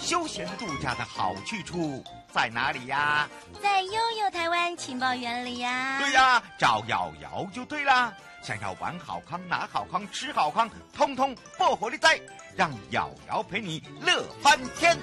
休闲度假的好去处在哪里呀？ 在悠悠台湾情报园里呀。 对呀，找瑶瑶就对啦。想要玩好康、拿好康、吃好康，通通爆火力在，让瑶瑶陪你乐翻天。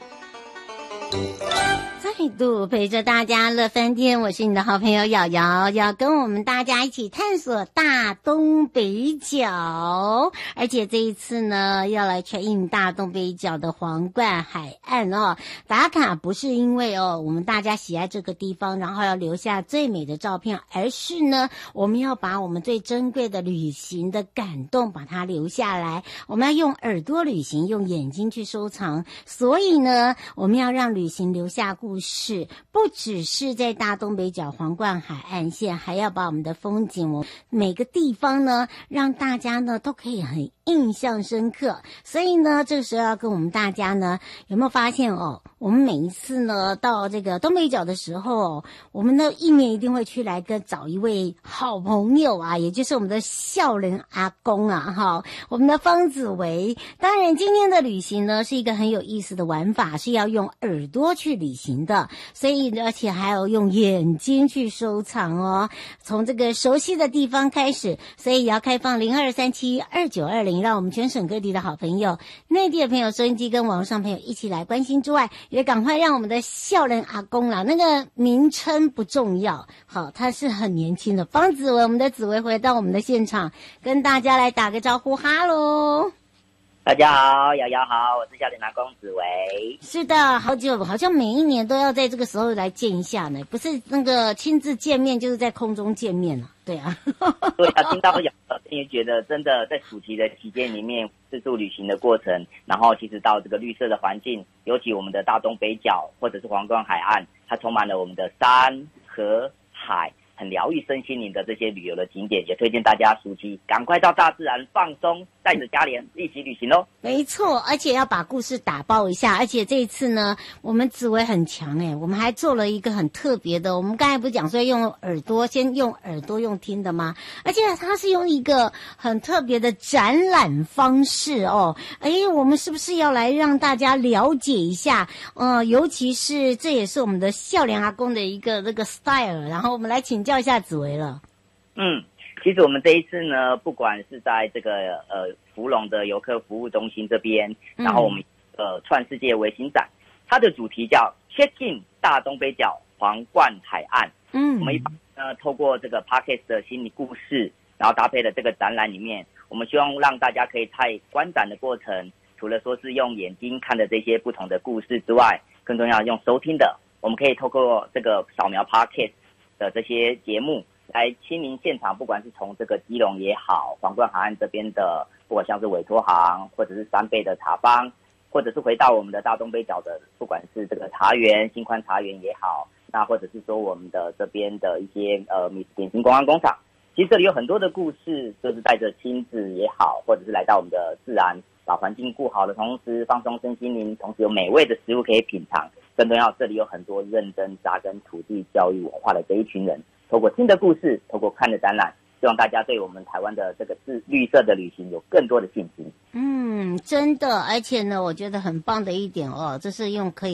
再度陪着大家乐翻天，我是你的好朋友瑶瑶，要跟我们大家一起探索大东北角，而且这一次呢，要来 check in 大东北角的皇冠海岸哦。打卡不是因为我们大家喜爱这个地方，然后要留下最美的照片，而是呢，我们要把我们最珍贵的旅行的感动把它留下来。我们要用耳朵旅行，用眼睛去收藏，所以呢，我们要让旅行留下故事，不只是在大东北角皇冠海岸线，还要把我们的风景，每个地方呢，让大家呢都可以很印象深刻。所以呢，这个时候要跟我们大家呢，有没有发现我们每一次呢到这个东北角的时候，我们的一年一定会去来找一位好朋友啊，也就是我们的孝仁阿公啊，我们的方子维。当然，今天的旅行呢是一个很有意思的玩法，是要用耳朵去旅行的，所以而且还有用眼睛去收藏哦。从这个熟悉的地方开始，所以也要开放02372920，让我们全省各地的好朋友、内地的朋友、收音机跟网络上朋友一起来关心之外，也赶快让我们的孝仁阿公啦，那个名称不重要，好，他是很年轻的方子维，我们的子维回到我们的现场，跟大家来打个招呼，哈喽。 大家好，瑶瑶好，我是孝仁阿公子维。 是的，好久，好像每一年都要在这个时候来见一下呢，不是那个亲自见面，就是在空中见面了。对啊， 对啊，听到瑶瑶，因为觉得真的在暑期的期间里面，自助旅行的过程，然后其实到这个绿色的环境，尤其我们的大东北角或者是皇冠海岸，它充满了我们的山河海。很疗愈身心灵的这些旅游的景点，也推荐大家暑期赶快到大自然放松，带着家人一起旅行哦。 没错，而且要把故事打包一下，而且这一次呢，我们紫薇很强我们还做了一个很特别的，我们刚才不是讲说用耳朵，先用耳朵用听的吗？而且它是用一个很特别的展览方式我们是不是要来让大家了解一下？尤其是这也是我们的孝仁阿公的一个那个 style， 然后我们来请教一下紫薇了。 其实我们这一次呢，不管是在这个福隆的游客服务中心这边，然后我们创世界微型展，它的主题叫 Check in 大东北角皇冠海岸。我们一般透过这个 Podcast 的心理故事，然后搭配了这个展览里面，我们希望让大家可以在观展的过程，除了说是用眼睛看的这些不同的故事之外，更重要用收听的，我们可以透过这个扫描 Podcast 的这些节目来亲临现场，不管是从这个基隆也好，皇冠海岸这边的，不管像是委托行，或者是三倍的茶坊，或者是回到我们的大东北角的，不管是这个茶园、新宽茶园也好，那或者是说我们的这边的一些点心观光工厂，其实这里有很多的故事，就是带着亲子也好，或者是来到我们的自然，把环境顾好的同时，放松身心灵，同时有美味的食物可以品尝。更重要，这里有很多认真扎根土地教育文化的这一群人，透过听的故事，透过看的展览，希望大家对我们台湾的这个绿色的旅行有更多的信心。 真的，而且呢，我觉得很棒的一点这是用可以